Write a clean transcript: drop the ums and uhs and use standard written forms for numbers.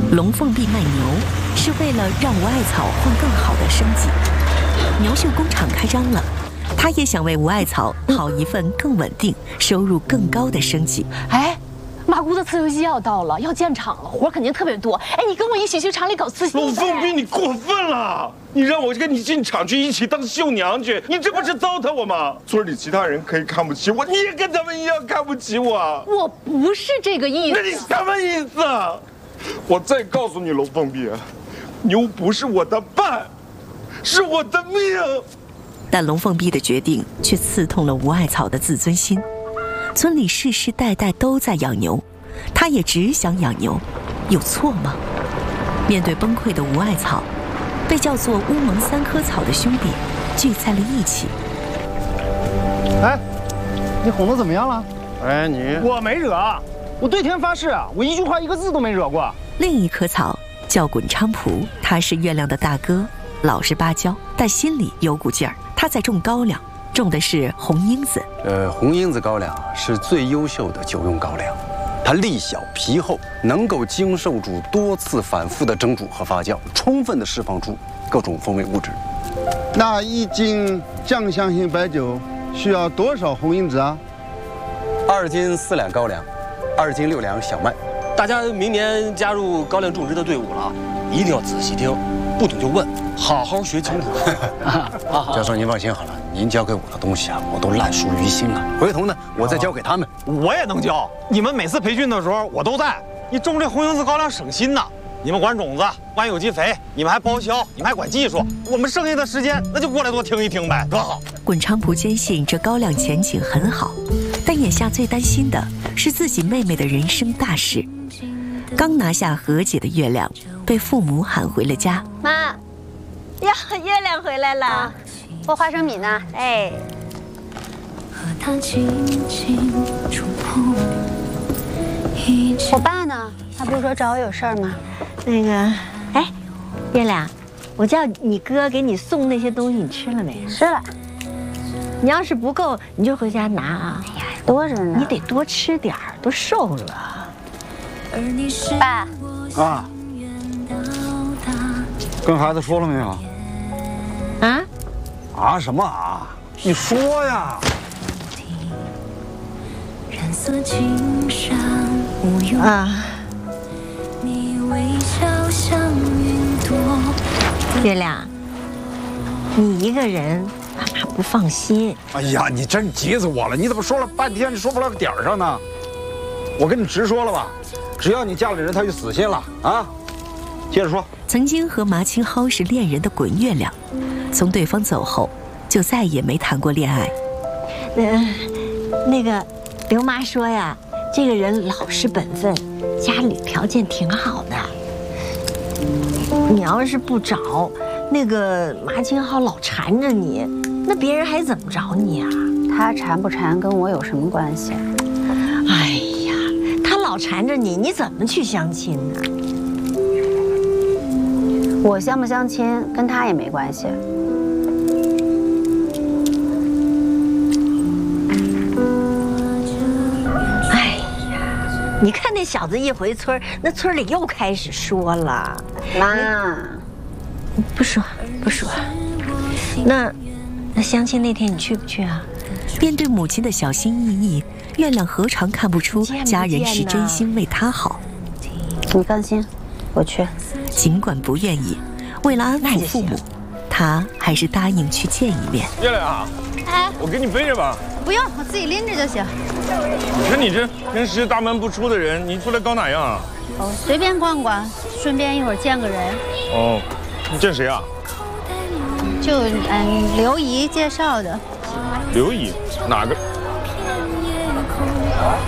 龙凤璧卖牛，是为了让吴艾草混更好的生计。牛秀工厂开张了，他也想为吴艾草讨一份更稳定、收入更高的生计。 哎，马姑的刺绣季要到了，要建厂了，活肯定特别多。哎，你跟我一起去厂里搞刺绣。 龙凤璧，你过分了！你让我跟你进厂去，一起当绣娘去，你这不是糟蹋我吗？村里其他人可以看不起我，你也跟他们一样看不起我。 我不是这个意思。 那你什么意思啊？我再告诉你，龙凤璧，牛不是我的伴，是我的命。 但龙凤璧的决定却刺痛了吴艾草的自尊心。村里世世代代都在养牛，他也只想养牛，有错吗？面对崩溃的吴艾草，被叫做乌蒙三棵草的兄弟聚在了一起。 哎，你哄得怎么样了？ 哎， 我没惹，我对天发誓啊，我一句话一个字都没惹过。 另一棵草叫滚昌蒲，他是月亮的大哥，老实巴交，但心里有股劲儿。他在种高粱，种的是红缨子。 红缨子高粱是最优秀的酒用高粱，它粒小皮厚，能够经受住多次反复的蒸煮和发酵，充分的释放出各种风味物质。 那1斤酱香型白酒需要多少红缨子啊 ？2斤4两高粱，2斤6两小麦。 大家明年加入高粱种植的队伍了，一定要仔细听，不懂就问，好好学清楚。 教授您放心好了，您交给我的东西啊，我都烂熟于心了。回头呢，我再交给他们。 我也能教，你们每次培训的时候我都在。你种这红缨子高粱省心呐，你们管种子、管有机肥，你们还包销，你们还管技术。我们剩下的时间那就过来多听一听呗，多好。 滚昌蒲坚信这高粱前景很好，但眼下最担心的是自己妹妹的人生大事。刚拿下和解的月亮被父母喊回了家。 妈，呀，月亮回来了， 和花生米呢？ 哎， 我爸呢？他不是说找我有事儿吗？ 那个，哎，月亮，我叫你哥给你送那些东西，你吃了没？ 吃了。 你要是不够，你就回家拿啊。 哎呀，多着呢。 你得多吃点儿，都瘦了。 爸。 啊，跟孩子说了没有？ 啊？ 啊什么啊？你说呀！ 啊。月亮，你一个人，爸妈不放心。 哎呀，你真急死我了！你怎么说了半天，你说不到个点儿上呢？我跟你直说了吧，只要你嫁了人，他就死心了啊！接着说。 曾经和麻青蒿是恋人的滚月亮，从对方走后，就再也没谈过恋爱。 那个刘妈说呀，这个人老实本分，家里条件挺好的。你要是不找，那个麻青蒿老缠着你，那别人还怎么找你啊？ 他缠不缠跟我有什么关系？ 哎呀，他老缠着你，你怎么去相亲呢？ 我相不相亲跟他也没关系。 哎呀，你看那小子一回村，那村里又开始说了。 妈， 不说。那相亲那天你去不去啊？ 面对母亲的小心翼翼，月亮何尝看不出家人是真心为他好？ 你放心，我去。 尽管不愿意，为了安抚父母，他还是答应去见一面。 月亮啊， 哎， 我给你背着吧。 不用，我自己拎着就行。 你看你这平时大门不出的人，你出来搞哪样啊？ 哦，随便逛逛，顺便一会儿见个人。 哦，你见谁啊？ 就刘姨介绍的。 刘姨，哪个？